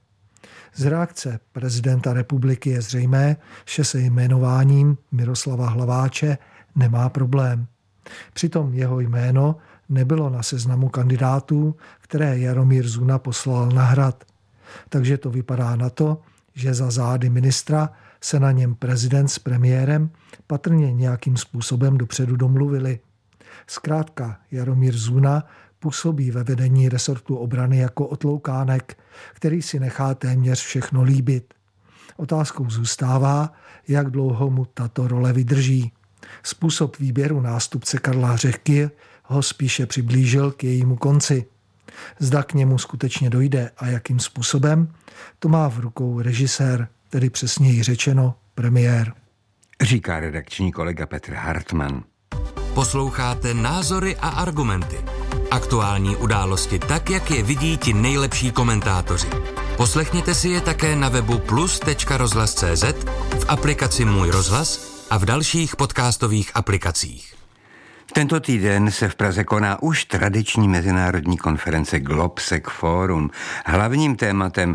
Z reakce prezidenta republiky je zřejmé, že se jmenováním Miroslava Hlaváče nemá problém. Přitom jeho jméno nebylo na seznamu kandidátů, které Jaromír Zuna poslal na Hrad. Takže to vypadá na to, že za zády ministra se na něm prezident s premiérem patrně nějakým způsobem dopředu domluvili. Zkrátka Jaromír Zuna působí ve vedení resortu obrany jako otloukánek, který si nechá téměř všechno líbit. Otázkou zůstává, jak dlouho mu tato role vydrží. Způsob výběru nástupce Karla Řehky ho spíše přiblížil k jejímu konci. Zda k němu skutečně dojde a jakým způsobem, to má v rukou režisér, tedy přesněji řečeno premiér. Říká redakční kolega Petr Hartmann. Posloucháte Názory a argumenty. Aktuální události tak, jak je vidí ti nejlepší komentátoři. Poslechněte si je také na webu plus.rozhlas.cz, v aplikaci Můj rozhlas a v dalších podcastových aplikacích. Tento týden se v Praze koná už tradiční mezinárodní konference Globsec Forum. Hlavním tématem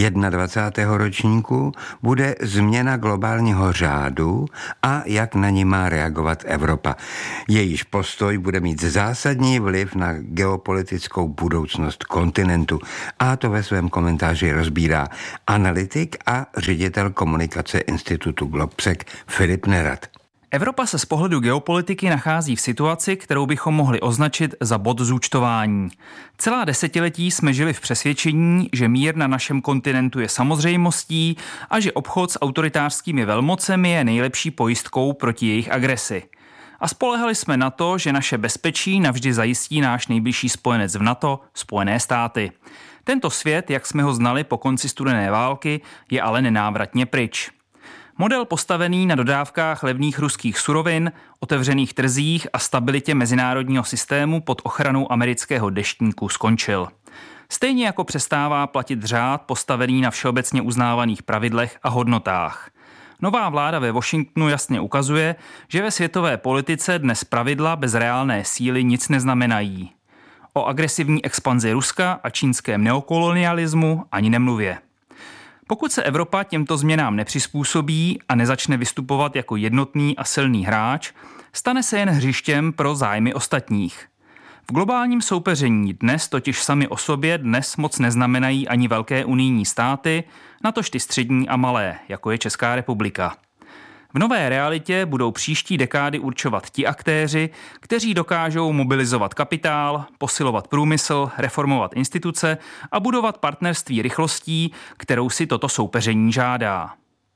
21. ročníku bude změna globálního řádu a jak na ní má reagovat Evropa. Jejíž postoj bude mít zásadní vliv na geopolitickou budoucnost kontinentu. A to ve svém komentáři rozbírá analytik a ředitel komunikace Institutu Globsec Filip Nerad. Evropa se z pohledu geopolitiky nachází v situaci, kterou bychom mohli označit za bod zúčtování. Celá desetiletí jsme žili v přesvědčení, že mír na našem kontinentu je samozřejmostí a že obchod s autoritářskými velmocemi je nejlepší pojistkou proti jejich agresi. A spolehali jsme na to, že naše bezpečí navždy zajistí náš nejbližší spojenec v NATO, Spojené státy. Tento svět, jak jsme ho znali po konci studené války, je ale nenávratně pryč. Model postavený na dodávkách levných ruských surovin, otevřených trzích a stabilitě mezinárodního systému pod ochranou amerického deštníku skončil. Stejně jako přestává platit řád postavený na všeobecně uznávaných pravidlech a hodnotách. Nová vláda ve Washingtonu jasně ukazuje, že ve světové politice dnes pravidla bez reálné síly nic neznamenají. O agresivní expanzi Ruska a čínském neokolonialismu ani nemluvě. Pokud se Evropa těmto změnám nepřizpůsobí a nezačne vystupovat jako jednotný a silný hráč, stane se jen hřištěm pro zájmy ostatních. V globálním soupeření dnes totiž sami o sobě dnes moc neznamenají ani velké unijní státy, natož ty střední a malé, jako je Česká republika. V nové realitě budou příští dekády určovat ti aktéři, kteří dokážou mobilizovat kapitál, posilovat průmysl, reformovat instituce a budovat partnerství rychlostí, kterou si toto soupeření žádá.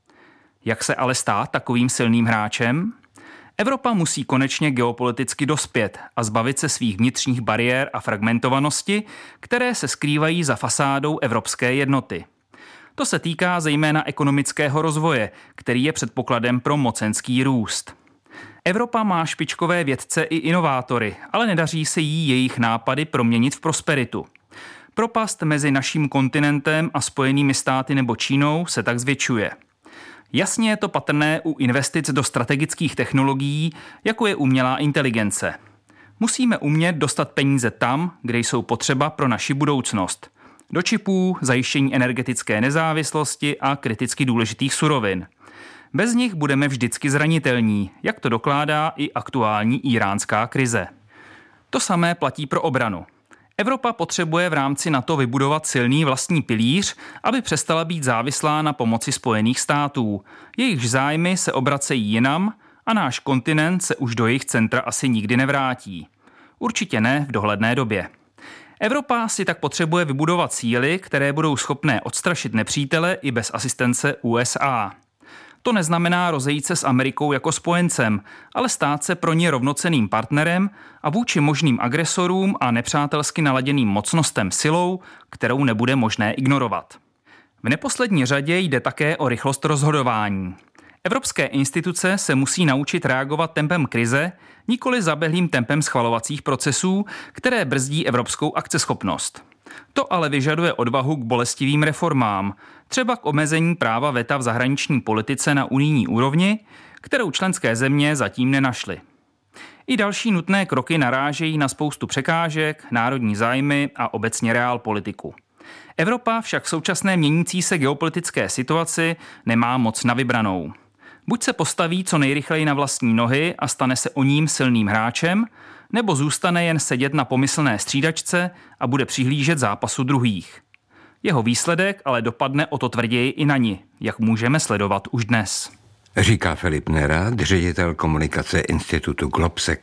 Jak se ale stát takovým silným hráčem? Evropa musí konečně geopoliticky dospět a zbavit se svých vnitřních bariér a fragmentovanosti, které se skrývají za fasádou evropské jednoty. To se týká zejména ekonomického rozvoje, který je předpokladem pro mocenský růst. Evropa má špičkové vědce i inovátory, ale nedaří se jí jejich nápady proměnit v prosperitu. Propast mezi naším kontinentem a Spojenými státy nebo Čínou se tak zvětšuje. Jasně je to patrné u investic do strategických technologií, jako je umělá inteligence. Musíme umět dostat peníze tam, kde jsou potřeba pro naši budoucnost. Do čipů, zajištění energetické nezávislosti a kriticky důležitých surovin. Bez nich budeme vždycky zranitelní, jak to dokládá i aktuální iránská krize. To samé platí pro obranu. Evropa potřebuje v rámci NATO vybudovat silný vlastní pilíř, aby přestala být závislá na pomoci Spojených států. Jejichž zájmy se obracejí jinam a náš kontinent se už do jejich centra asi nikdy nevrátí. Určitě ne v dohledné době. Evropa si tak potřebuje vybudovat síly, které budou schopné odstrašit nepřítele i bez asistence USA. To neznamená rozejít se s Amerikou jako spojencem, ale stát se pro ně rovnocenným partnerem a vůči možným agresorům a nepřátelsky naladěným mocnostem silou, kterou nebude možné ignorovat. V neposlední řadě jde také o rychlost rozhodování. Evropské instituce se musí naučit reagovat tempem krize, nikoli zaběhlým tempem schvalovacích procesů, které brzdí evropskou akceschopnost. To ale vyžaduje odvahu k bolestivým reformám, třeba k omezení práva veta v zahraniční politice na unijní úrovni, kterou členské země zatím nenašly. I další nutné kroky narážejí na spoustu překážek, národní zájmy a obecně realpolitiku. Evropa však v současné měnící se geopolitické situaci nemá moc na vybranou. Buď se postaví co nejrychleji na vlastní nohy a stane se o ním silným hráčem, nebo zůstane jen sedět na pomyslné střídačce a bude přihlížet zápasu druhých. Jeho výsledek ale dopadne o to tvrději i na ni, jak můžeme sledovat už dnes. Říká Filip Nerad, ředitel komunikace Institutu Globsec.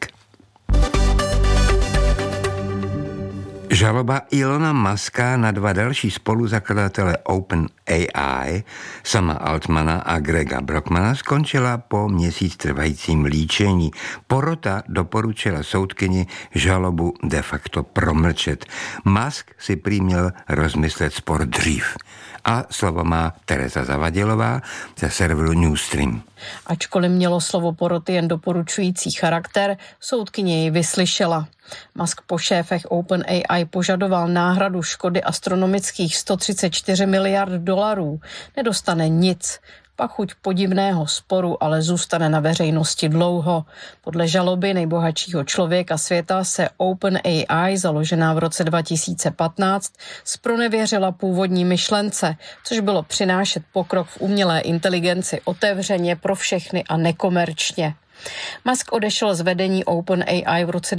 Žaloba Elona Muska na dva další spoluzakladatele AI, Sama Altmana a Grega Brockmana, skončila po měsíc trvajícím líčení. Porota doporučila soudkyni žalobu de facto promlčet. Musk si prý měl rozmyslet spor dřív. A slovo má Tereza Zavadilová ze serveru Newstream. Ačkoliv mělo slovo poroty jen doporučující charakter, soudkyně ji vyslyšela. Musk po šéfech OpenAI požadoval náhradu škody astronomických 134 miliard dolarů. Nedostane nic. Pachuť podivného sporu ale zůstane na veřejnosti dlouho. Podle žaloby nejbohatšího člověka světa se OpenAI, založená v roce 2015, zpronevěřila původní myšlence, což bylo přinášet pokrok v umělé inteligenci otevřeně pro všechny a nekomerčně. Musk odešel z vedení OpenAI v roce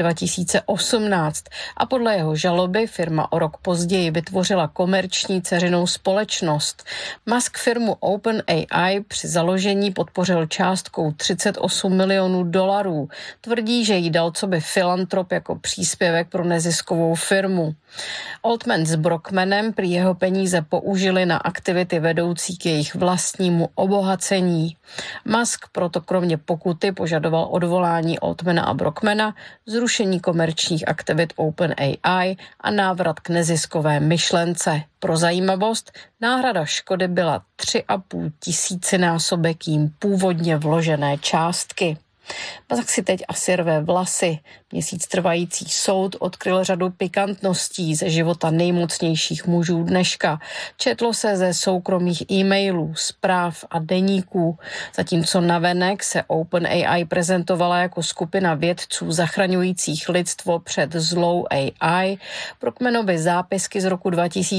2018 a podle jeho žaloby firma o rok později vytvořila komerční dceřinou společnost. Musk firmu OpenAI při založení podpořil částkou 38 milionů dolarů. Tvrdí, že jí dal coby filantrop jako příspěvek pro neziskovou firmu. Altman s Brockmanem prý jeho peníze použili na aktivity vedoucí k jejich vlastnímu obohacení. Musk proto kromě pokuty požadoval odvolání Altmana a Brockmana, zrušení komerčních aktivit OpenAI a návrat k neziskové myšlence. Pro zajímavost, náhrada škody byla 3,5 tisícinásobek jím původně vložené částky. Musk si teď asi rve vlasy. Měsíc trvající soud odkryl řadu pikantností ze života nejmocnějších mužů dneška. Četlo se ze soukromých e-mailů, zpráv a deníků. Zatímco navenek se OpenAI prezentovala jako skupina vědců zachraňujících lidstvo před zlou AI, Brockmanovy zápisky z roku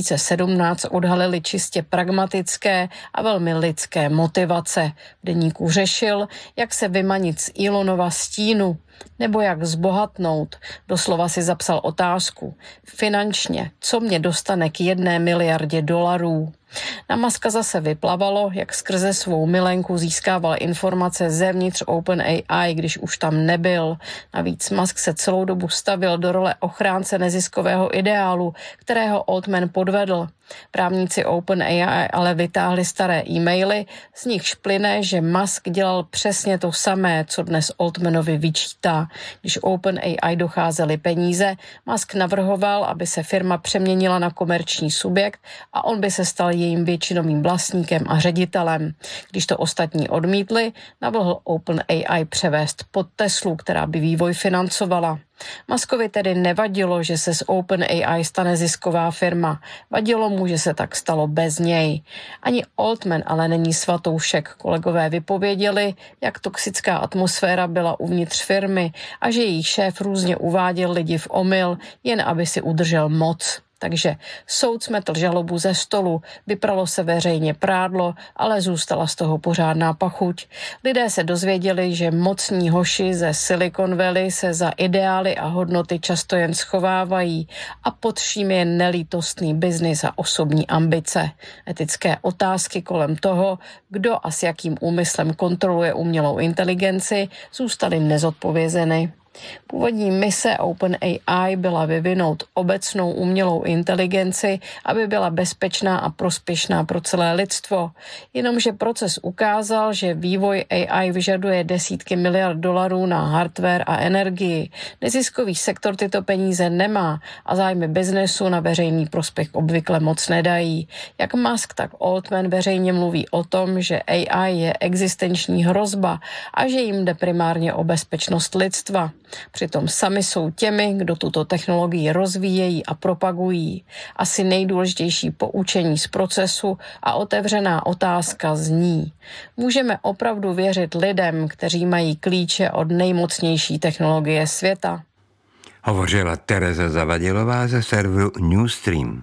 2017 odhalily čistě pragmatické a velmi lidské motivace. V deníku řešil, jak se vymanit z Elonova stínu, nebo jak zbohatnout. Doslova si zapsal otázku. Finančně, co mě dostane k 1 miliardě dolarů? Na Muska zase vyplavalo, jak skrze svou milenku získával informace zevnitř OpenAI, když už tam nebyl. Navíc Musk se celou dobu stavil do role ochránce neziskového ideálu, kterého Altman podvedl. Právníci OpenAI ale vytáhli staré e-maily, z nichž plyne, že Musk dělal přesně to samé, co dnes Altmanovi vyčítá. Když OpenAI docházely peníze, Musk navrhoval, aby se firma přeměnila na komerční subjekt a on by se stal jejím většinovým vlastníkem a ředitelem. Když to ostatní odmítli, navrhl OpenAI převést pod Teslu, která by vývoj financovala. Muskovi tedy nevadilo, že se z OpenAI stane zisková firma. Vadilo mu, že se tak stalo bez něj. Ani Altman ale není svatoušek. Kolegové vypověděli, jak toxická atmosféra byla uvnitř firmy a že její šéf různě uváděl lidi v omyl, jen aby si udržel moc. Takže soud smetl žalobu ze stolu, vypralo se veřejně prádlo, ale zůstala z toho pořádná pachuť. Lidé se dozvěděli, že mocní hoši ze Silicon Valley se za ideály a hodnoty často jen schovávají a pod vším je nelítostný biznis a osobní ambice. Etické otázky kolem toho, kdo a s jakým úmyslem kontroluje umělou inteligenci, zůstaly nezodpovězeny. Původní mise OpenAI byla vyvinout obecnou umělou inteligenci, aby byla bezpečná a prospěšná pro celé lidstvo. Jenomže proces ukázal, že vývoj AI vyžaduje desítky miliard dolarů na hardware a energii. Neziskový sektor tyto peníze nemá a zájmy biznesu na veřejný prospěch obvykle moc nedají. Jak Musk, tak Altman veřejně mluví o tom, že AI je existenční hrozba a že jim jde primárně o bezpečnost lidstva. Přitom sami jsou těmi, kdo tuto technologii rozvíjejí a propagují. Asi nejdůležitější poučení z procesu a otevřená otázka zní: můžeme opravdu věřit lidem, kteří mají klíče od nejmocnější technologie světa? Hovořila Tereza Zavadilová ze serveru Newstream.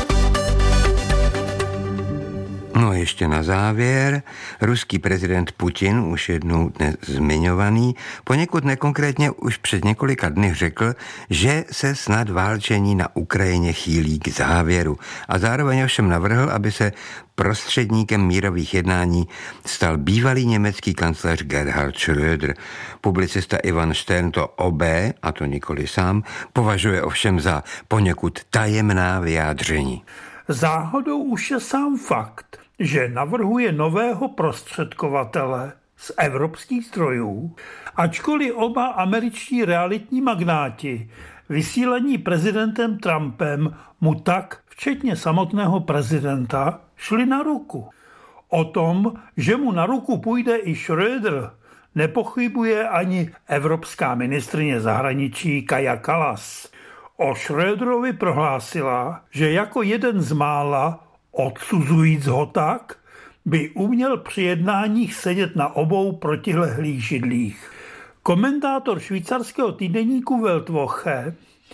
No ještě na závěr, ruský prezident Putin, už jednou dnes zmiňovaný, poněkud nekonkrétně už před několika dny řekl, že se snad válčení na Ukrajině chýlí k závěru a zároveň ovšem navrhl, aby se prostředníkem mírových jednání stal bývalý německý kancléř Gerhard Schröder. Publicista Ivan Stern to obé, a to nikoli sám, považuje ovšem za poněkud tajemná vyjádření. Záhadou už je sám fakt, že navrhuje nového prostředkovatele z evropských zdrojů, ačkoliv oba američtí realitní magnáti vysílení prezidentem Trumpem mu tak, včetně samotného prezidenta, šli na ruku. O tom, že mu na ruku půjde i Schröder, nepochybuje ani evropská ministryně zahraničí Kaja Kallas. O Schröderovi prohlásila, že jako jeden z mála, odsuzujíc ho tak, by uměl při jednáních sedět na obou protilehlých židlích. Komentátor švýcarského týdeníku Weltwoche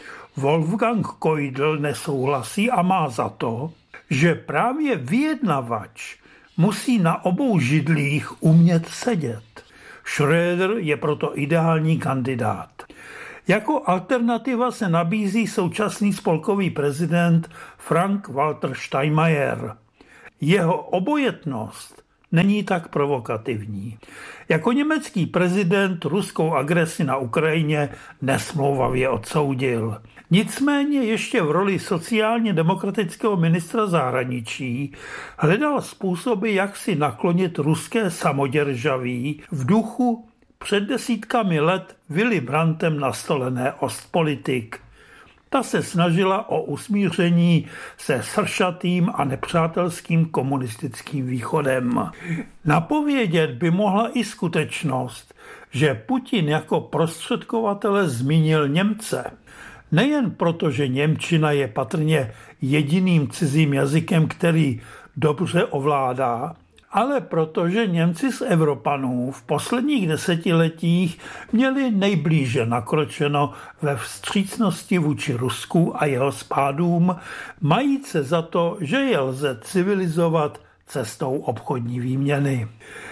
Wolfgang Keudel nesouhlasí a má za to, že právě vyjednavač musí na obou židlích umět sedět. Schröder je proto ideální kandidát. Jako alternativa se nabízí současný spolkový prezident Frank-Walter Steinmeier. Jeho obojetnost není tak provokativní. Jako německý prezident ruskou agresi na Ukrajině nesmlouvavě odsoudil. Nicméně ještě v roli sociálně demokratického ministra zahraničí hledal způsoby, jak si naklonit ruské samoděržaví v duchu před desítkami let Willy Brandtem nastolené Ostpolitik. Ta se snažila o usmíření se sršatým a nepřátelským komunistickým východem. Napovědět by mohla i skutečnost, že Putin jako prostředkovatele zmínil Němce. Nejen proto, že němčina je patrně jediným cizím jazykem, který dobře ovládá, ale protože Němci z Evropanů v posledních desetiletích měli nejblíže nakročeno ve vstřícnosti vůči Rusku a jeho spádům, majíc se za to, že je lze civilizovat cestou obchodní výměny.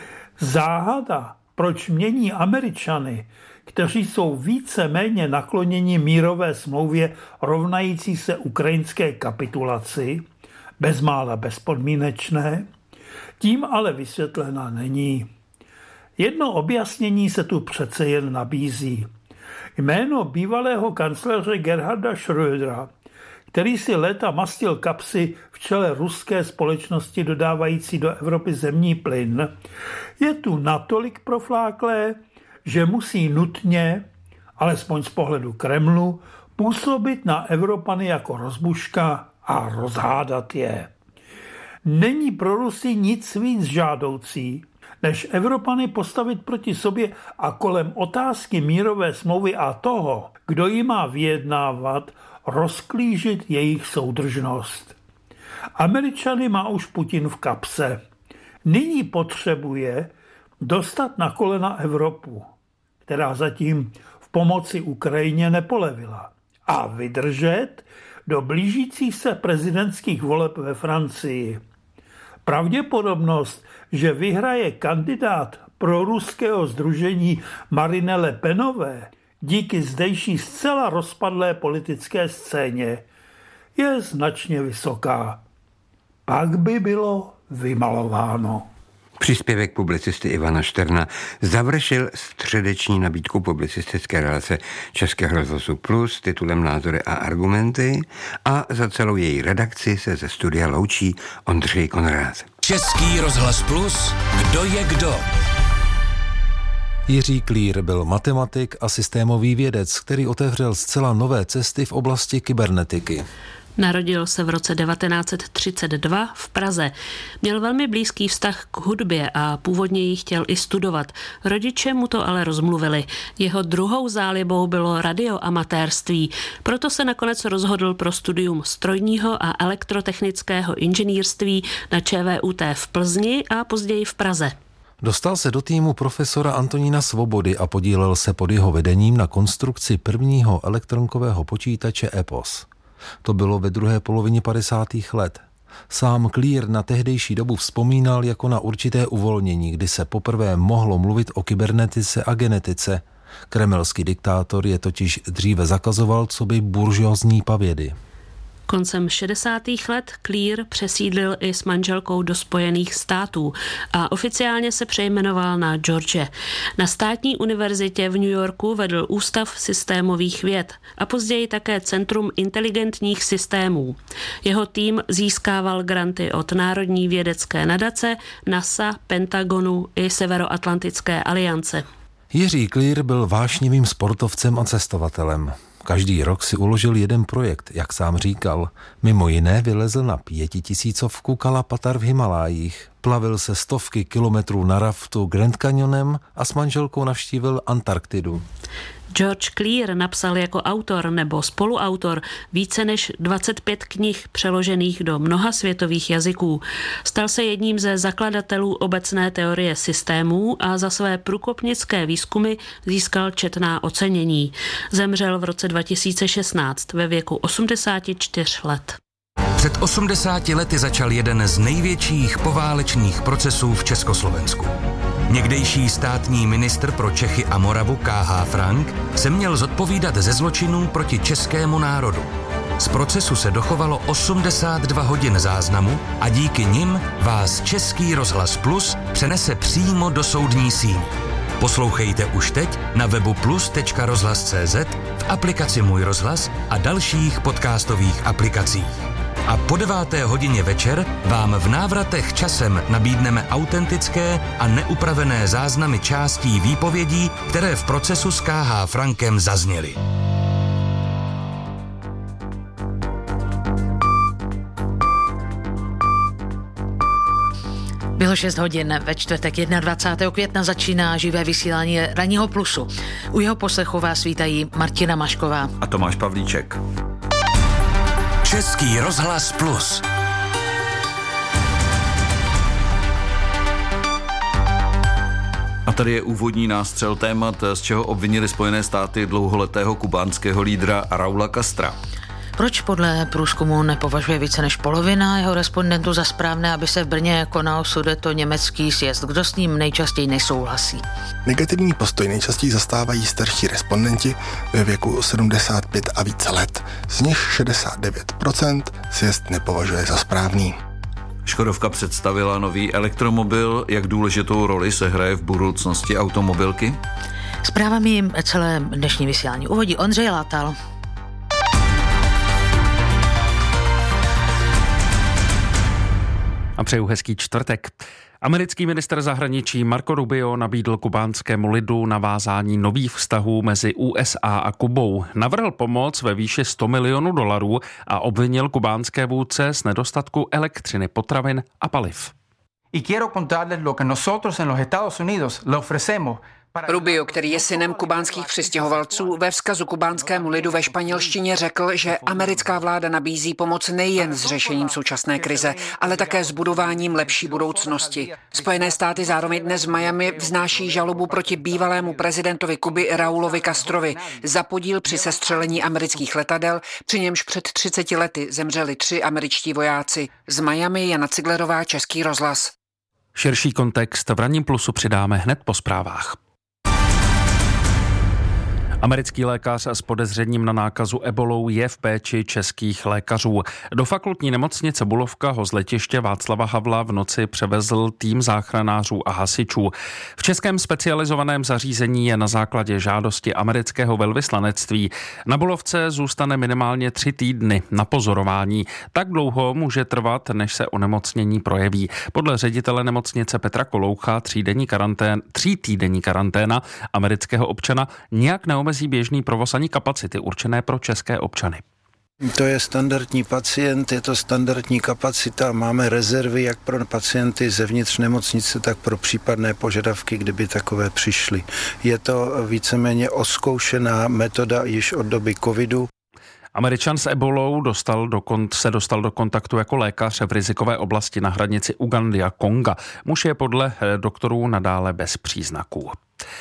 Záhada, proč mění Američany, kteří jsou více méně nakloněni mírové smlouvě rovnající se ukrajinské kapitulaci, bezmála bezpodmínečné, tím ale vysvětlena není. Jedno objasnění se tu přece jen nabízí. Jméno bývalého kancléře Gerharda Schrödera, který si léta mastil kapsy v čele ruské společnosti dodávající do Evropy zemní plyn, je tu natolik profláklé, že musí nutně, alespoň z pohledu Kremlu, působit na Evropany jako rozbuška a rozhádat je. Není pro Rusy nic víc žádoucí, než Evropany postavit proti sobě a kolem otázky mírové smlouvy a toho, kdo ji má vyjednávat, rozklížit jejich soudržnost. Američany má už Putin v kapse. Nyní potřebuje dostat na kolena Evropu, která zatím v pomoci Ukrajině nepolevila, a vydržet do blížících se prezidentských voleb ve Francii. Pravděpodobnost, že vyhraje kandidát proruského sdružení Marine Le Penové díky zdejší zcela rozpadlé politické scéně je značně vysoká. Pak by bylo vymalováno. Příspěvek publicisty Ivana Šterna završil středeční nabídku publicistické relace Českého rozhlasu Plus titulem Názory a argumenty a za celou její redakci se ze studia loučí Ondřej Konrád. Český rozhlas Plus, kdo je kdo? Jiří Klír byl matematik a systémový vědec, který otevřel zcela nové cesty v oblasti kybernetiky. Narodil se v roce 1932 v Praze. Měl velmi blízký vztah k hudbě a původně ji chtěl i studovat. Rodiče mu to ale rozmluvili. Jeho druhou zálibou bylo radioamatérství. Proto se nakonec rozhodl pro studium strojního a elektrotechnického inženýrství na ČVUT v Plzni a později v Praze. Dostal se do týmu profesora Antonína Svobody a podílel se pod jeho vedením na konstrukci prvního elektronkového počítače EPOS. To bylo ve druhé polovině 50. let. Sám Klír na tehdejší dobu vzpomínal jako na určité uvolnění, kdy se poprvé mohlo mluvit o kybernetice a genetice. Kremelský diktátor je totiž dříve zakazoval coby buržoazní pavědy. Koncem 60. let Clear přesídlil i s manželkou do Spojených států a oficiálně se přejmenoval na George. Na státní univerzitě v New Yorku vedl Ústav systémových věd a později také Centrum inteligentních systémů. Jeho tým získával granty od Národní vědecké nadace, NASA, Pentagonu i Severoatlantické aliance. Jiří Clear byl vášnivým sportovcem a cestovatelem. Každý rok si uložil jeden projekt, jak sám říkal. Mimo jiné vylezl na 5000 Kalapatar v Himalájích, plavil se stovky kilometrů na raftu Grand Canyonem a s manželkou navštívil Antarktidu. George Clear napsal jako autor nebo spoluautor více než 25 knih přeložených do mnoha světových jazyků. Stal se jedním ze zakladatelů obecné teorie systémů a za své průkopnické výzkumy získal četná ocenění. Zemřel v roce 2016 ve věku 84 let. Před 80 lety začal jeden z největších poválečných procesů v Československu. Někdejší státní ministr pro Čechy a Moravu K.H. Frank se měl zodpovídat ze zločinů proti českému národu. Z procesu se dochovalo 82 hodin záznamu a díky nim vás Český rozhlas Plus přenese přímo do soudní síně. Poslouchejte už teď na webu plus.rozhlas.cz, v aplikaci Můj rozhlas a dalších podcastových aplikacích. A po 9. hodině večer vám v návratech časem nabídneme autentické a neupravené záznamy částí výpovědí, které v procesu s K.H. Frankem zazněly. Bylo 6 hodin, ve čtvrtek 21. května začíná živé vysílání Ranního Plusu. U jeho poslechu vás vítají Martina Mašková a Tomáš Pavlíček. Český rozhlas Plus. A tady je úvodní nástřel témat, z čeho obvinili Spojené státy dlouholetého kubánského lídra Raula Castra. Proč podle průzkumu nepovažuje více než polovina jeho respondentů za správné, aby se v Brně konal sudetoněmecký sjezd? Kdo s ním nejčastěji nesouhlasí? Negativní postoj nejčastěji zastávají starší respondenti ve věku 75 a více let. Z nich 69% sjezd nepovažuje za správný. Škodovka představila nový elektromobil. Jak důležitou roli se hraje v budoucnosti automobilky? Zprávami celé dnešní vysílání uvodí Ondřej Látal. A přeju hezký čtvrtek. Americký ministr zahraničí Marco Rubio nabídl kubánskému lidu navázání nových vztahů mezi USA a Kubou. Navrhl pomoc ve výši $100 milionů a obvinil kubánské vůdce z nedostatku elektřiny, potravin a paliv. Y quiero contarles lo que nosotros en los Estados Unidos le ofrecemos. Rubio, který je synem kubánských přistěhovalců, ve vzkazu kubánskému lidu ve španělštině řekl, že americká vláda nabízí pomoc nejen s řešením současné krize, ale také s budováním lepší budoucnosti. Spojené státy zároveň dnes v Miami vznáší žalobu proti bývalému prezidentovi Kuby Raulovi Castrovi za podíl při sestřelení amerických letadel, při němž před 30 lety zemřeli 3 američtí vojáci. Z Miami Jana Ciglerová, Český rozhlas. Širší kontext v Ranním Plusu přidáme hned po zprávách. Americký lékař s podezřením na nákazu ebolou je v péči českých lékařů. Do fakultní nemocnice Bulovka ho z letiště Václava Havla v noci převezl tým záchranářů a hasičů. V českém specializovaném zařízení je na základě žádosti amerického velvyslanectví. Na Bulovce zůstane minimálně 3 týdny na pozorování. Tak dlouho může trvat, než se onemocnění projeví. Podle ředitele nemocnice Petra Koloucha 3týdenní karanténa amerického občana nijak neomezí běžný provoz ani kapacity určené pro české občany. To je standardní pacient, je to standardní kapacita, máme rezervy jak pro pacienty zevnitř nemocnice, tak pro případné požadavky, kdyby takové přišly. Je to víceméně oskoušená metoda již od doby covidu. Američan s ebolou se dostal do kontaktu jako lékař v rizikové oblasti na hranici Ugandy a Konga. Muž je podle doktorů nadále bez příznaků.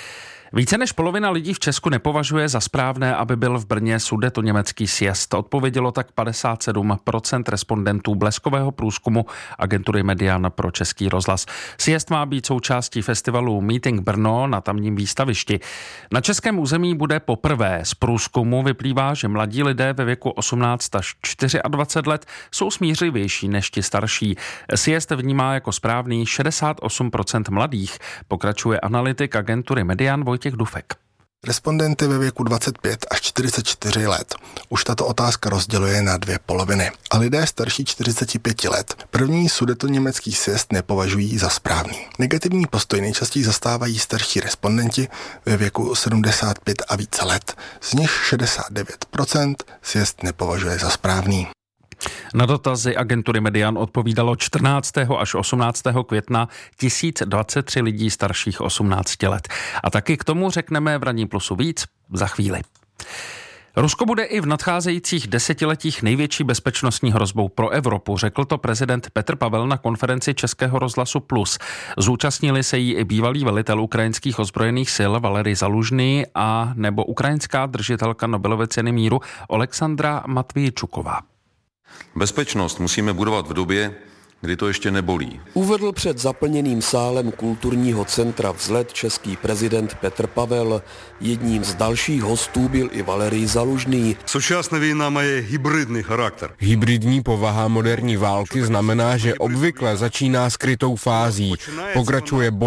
Více než polovina lidí v Česku nepovažuje za správné, aby byl v Brně sudetoněmecký sjezd. Odpovědělo tak 57% respondentů bleskového průzkumu agentury Median pro Český rozhlas. Sjezd má být součástí festivalu Meeting Brno na tamním výstavišti. Na českém území bude poprvé. Z průzkumu vyplývá, že mladí lidé ve věku 18 až 24 let jsou smířlivější než ti starší. Sjezd vnímá jako správný 68% mladých, pokračuje analytik agentury Median Vojtěch Dufek. Respondenty ve věku 25 až 44 let už tato otázka rozděluje na dvě poloviny. A lidé starší 45 let první sudetoněmecký sjezd nepovažují za správný. Negativní postoj nejčastěji zastávají starší respondenti ve věku 75 a více let. Z nich 69% sjezd nepovažuje za správný. Na dotazy agentury Median odpovídalo 14. až 18. května 1023 lidí starších 18 let. A taky k tomu řekneme v Ranní plusu víc za chvíli. Rusko bude i v nadcházejících desetiletích největší bezpečnostní hrozbou pro Evropu, řekl to prezident Petr Pavel na konferenci Českého rozhlasu Plus. Zúčastnili se jí i bývalý velitel ukrajinských ozbrojených sil Valerij Zalužný a nebo ukrajinská držitelka Nobelovy ceny míru Oleksandra Matvijčuková. Bezpečnost musíme budovat v době, kdy to ještě nebolí. Uvedl před zaplněným sálem kulturního centra Vzlet český prezident Petr Pavel. Jedním z dalších hostů byl i Valerij Zalužný. Současná vojna má hybridní charakter. Hybridní povaha moderní války znamená, že obvykle začíná skrytou fází. Pokračuje boj